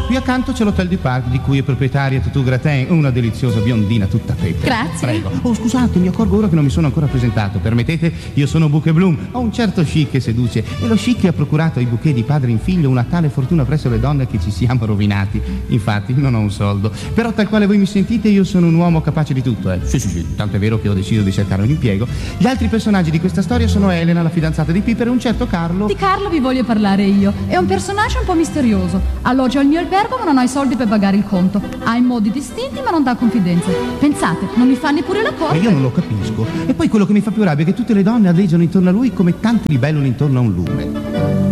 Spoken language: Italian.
Qui accanto c'è l'Hotel du Parc, di cui è proprietaria Tutu Gratin, una deliziosa biondina tutta petta. Grazie. Prego. Oh, scusate, mi accorgo ora che non mi sono ancora presentato. Permettete, io sono Bouquet Bloom. Ho un certo chic che seduce, e lo chic ha procurato ai bouquet di padre in figlio una tale fortuna presso le donne che ci siamo rovinati. Infatti non ho un soldo, però tal quale voi mi sentite io sono un uomo capace di tutto, Sì, tanto è vero che ho deciso di cercare un impiego. Gli altri personaggi di questa storia sono Elena, la fidanzata di Piper, e un certo Carlo. Di Carlo vi voglio parlare io. È un personaggio un po' misterioso. Alloggia al mio albergo ma non ha i soldi per pagare il conto. Ha i modi distinti ma non dà confidenza. Pensate, non mi fa neppure la corte. Ma io non lo capisco. E poi quello che mi fa più rabbia è che tutte le donne alleggiano intorno a lui come tante libellule intorno a un lume.